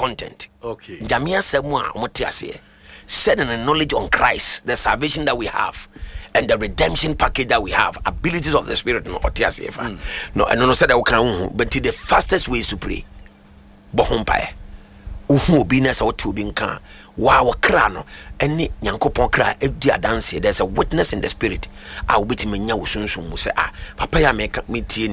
content. Okay. Jamia semwa omotiase. Said in the knowledge on Christ, the salvation that we have, and the redemption package that we have, abilities of the Spirit. No, no, and no said that we can, but the fastest way is to pray. Bohompae. Uhu obiness or to be can. Wow, crano, any yankopon cry, dear dance. There's a witness in the Spirit. I'll be to me now soon. Say, Papa, make me tea.